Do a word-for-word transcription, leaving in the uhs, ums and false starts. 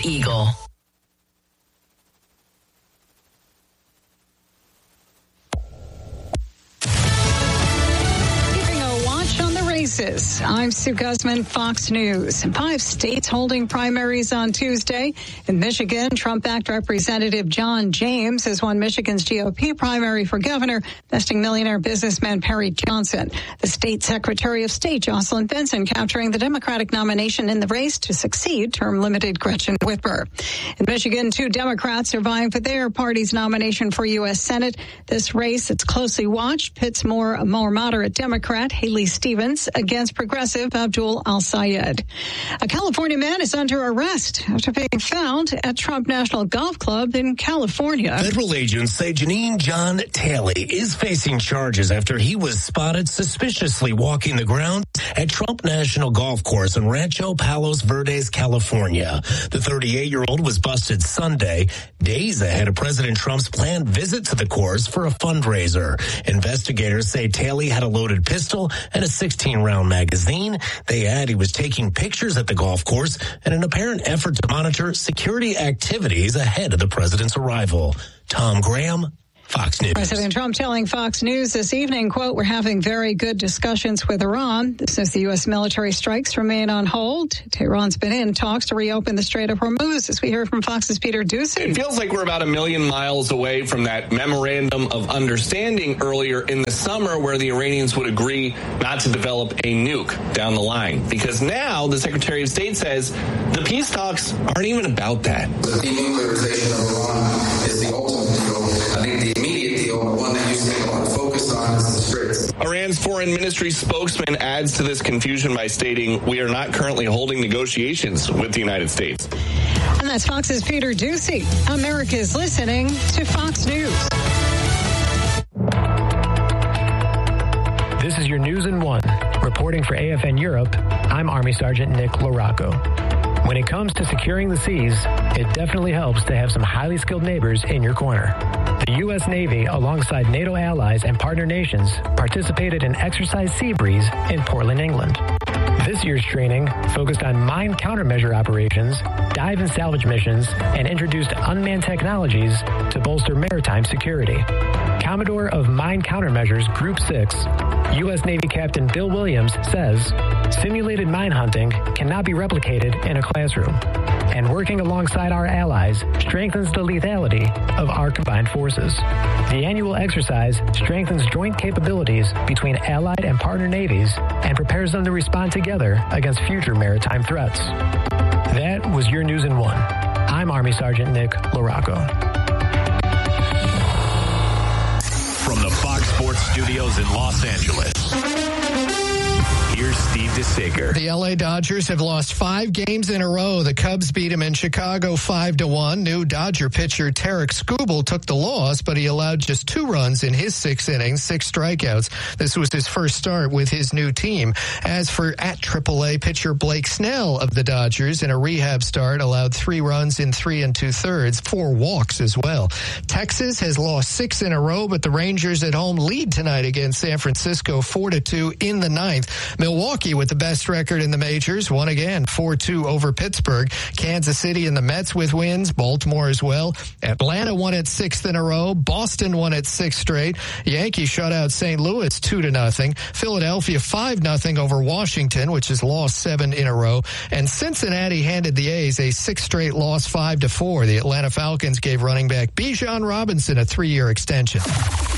Eagle. I'm Sue Guzman, Fox News. Five states holding primaries on Tuesday. In Michigan, Trump-backed Representative John James has won Michigan's G O P primary for governor, besting millionaire businessman Perry Johnson. The state Secretary of State, Jocelyn Benson, capturing the Democratic nomination in the race to succeed term-limited Gretchen Whitmer. In Michigan, two Democrats are vying for their party's nomination for U S Senate. This race, it's closely watched, pits more, a more moderate Democrat, Haley Stevens, against progressive Abdul Al-Sayed. A California man is under arrest after being found at Trump National Golf Club in California. Federal agents say Janine John Taylor is facing charges after he was spotted suspiciously walking the grounds at Trump National Golf Course in Rancho Palos Verdes, California. The thirty-eight-year-old was busted Sunday, days ahead of President Trump's planned visit to the course for a fundraiser. Investigators say Taylor had a loaded pistol and a sixteen-round magazine. They add he was taking pictures at the golf course in an apparent effort to monitor security activities ahead of the president's arrival. Tom Graham, Fox News. President Trump telling Fox News this evening, quote, "We're having very good discussions with Iran." This as the U S military strikes remain on hold. Tehran's been in talks to reopen the Strait of Hormuz, as we hear from Fox's Peter Doocy. It feels like we're about a million miles away from that memorandum of understanding earlier in the summer where the Iranians would agree not to develop a nuke down the line. Because now the Secretary of State says the peace talks aren't even about that. The denuclearization of Iran is the ultimate deal. I think the immediate deal, the one that you spend a lot of focus on, is the Straits. Iran's foreign ministry spokesman adds to this confusion by stating, "We are not currently holding negotiations with the United States." And that's Fox's Peter Doocy. America is listening to Fox News. This is your News in One. Reporting for A F N Europe, I'm Army Sergeant Nick Larocco. When it comes to securing the seas, it definitely helps to have some highly skilled neighbors in your corner. The U S Navy, alongside NATO allies and partner nations, participated in Exercise Seabreeze in Portland, England. This year's training focused on mine countermeasure operations, dive and salvage missions, and introduced unmanned technologies to bolster maritime security. Commodore of Mine Countermeasures Group six, U S Navy Captain Bill Williams says, "Simulated mine hunting cannot be replicated in a classroom, and working alongside our allies strengthens the lethality of our combined forces. The annual exercise strengthens joint capabilities between allied and partner navies and prepares them to respond together against future maritime threats." That was your News in One. I'm Army Sergeant Nick Larocco. From the Fox Sports Studios in Los Angeles, here's Steve DeSager. The L A Dodgers have lost five games in a row. The Cubs beat them in Chicago five to one. New Dodger pitcher Tarek Skubal took the loss, but he allowed just two runs in his six innings, six strikeouts. This was his first start with his new team. As for at triple A pitcher Blake Snell of the Dodgers, in a rehab start, allowed three runs in three and two-thirds, four walks as well. Texas has lost six in a row, but the Rangers at home lead tonight against San Francisco four to two in the ninth. Milwaukee, with the best record in the majors, won again four two over Pittsburgh. Kansas City and the Mets with wins, Baltimore as well. Atlanta won its sixth in a row. Boston won its sixth straight. Yankees shut out Saint Louis two to nothing. Philadelphia five nothing over Washington, which has lost seven in a row. And Cincinnati handed the A's a six straight loss, five to four. The Atlanta Falcons gave running back Bijan Robinson a three-year extension.